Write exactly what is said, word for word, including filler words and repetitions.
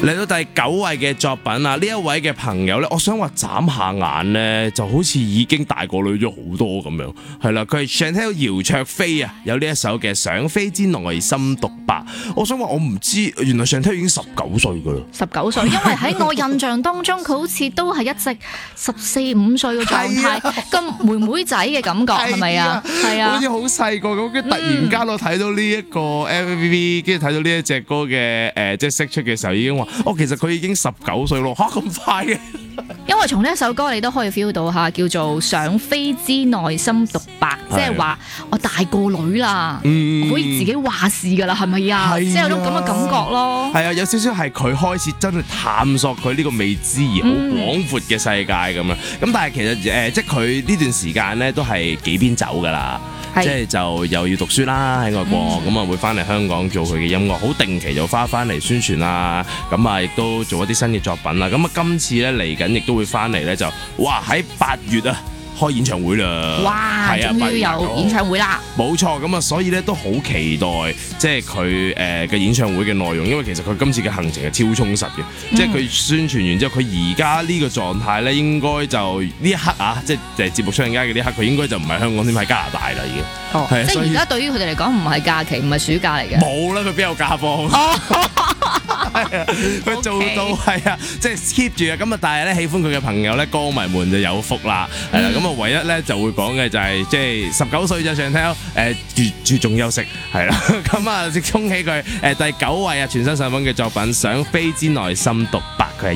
嚟到第九位嘅作品啊，呢一位嘅朋友呢，我想話眨下眼呢，就好似已經大個女咗好多咁樣，係啦，佢係 Chantelle 姚焯菲啊，有呢一首嘅《想飛之內心獨白》。我想話我唔知，原來 Chantelle 已經十九歲噶啦， 十九歲，因為喺我印象當中，佢好似都係一直十四五歲嘅狀態，咁妹妹仔嘅感覺係咪啊？係啊， 好似好細個咁，跟住突然間我睇到呢一個 M V， 跟住睇到呢一隻歌嘅誒，即係釋出嘅時候已經話，哦，其實佢已經十九歲咯，嚇咁快嘅。 因為從呢一首歌你都可以 feel 到嚇，叫做想飛之內心獨白，即係話我大個女啦，嗯、可以自己話事㗎啦，係咪啊？即係有種咁嘅感覺咯。 係啊，有少少係佢開始真係探索佢呢個未知而好廣闊嘅世界咁樣。咁、嗯、但係其實誒、呃，即係佢呢段時間咧都係幾邊走㗎啦。即係就又要讀書啦喺外國，咁啊、嗯、會翻嚟香港做佢嘅音樂，好定期就翻翻嚟宣傳啦，咁啊亦都做一啲新嘅作品啦。咁啊今次咧嚟緊亦都會翻嚟咧，就哇喺八月啊開演唱會啦！ 哇，係啊，終於有演唱會啦！ 冇錯，咁啊所以咧都好期待，即係佢誒嘅演唱會嘅內容，因為其實佢今次嘅行程係超充實嘅，嗯、即係佢宣傳完之後，佢而家呢個狀態咧，應該就呢一刻啊，即係誒節目出緊街嘅呢一刻，佢應該就唔係香港，添喺加拿大啦已經。 哦，係即係而家對於佢哋嚟講唔係假期，唔係暑假嚟嘅。 冇啦，佢邊有假放？哦，係啊，佢做到係啊，即係 keep 住啊。咁啊，但係咧喜歡佢嘅朋友咧，歌迷們就有福啦。係啦，咁啊，唯一咧就會講嘅就係即係十九歲就 Chantelle 誒注注重休息係啦。咁啊，恭喜佢誒第九位啊全新上榜嘅作品《想飛之內心獨白》，佢係